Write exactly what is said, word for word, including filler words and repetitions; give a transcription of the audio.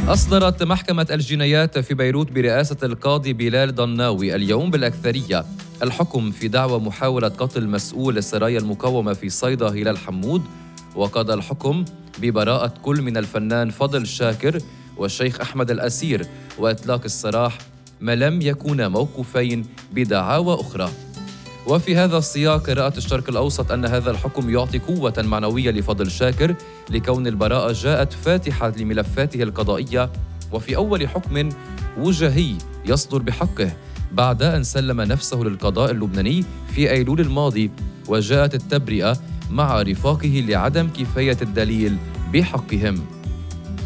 أصدرت محكمة الجنايات في بيروت برئاسة القاضي بلال ضناوي اليوم بالأكثرية الحكم في دعوى محاولة قتل مسؤول السرايا المقاومة في صيدا هلال حمود، وقضى الحكم ببراءة كل من الفنان فضل شاكر والشيخ أحمد الأسير وإطلاق السراح ما لم يكونا موقوفين بدعاوى أخرى. وفي هذا السياق رأت الشرق الأوسط أن هذا الحكم يعطي قوة معنوية لفضل شاكر لكون البراءة جاءت فاتحة لملفاته القضائية وفي أول حكم وجاهي يصدر بحقه بعد أن سلم نفسه للقضاء اللبناني في أيلول الماضي، وجاءت التبرئة مع رفاقه لعدم كفاية الدليل بحقهم.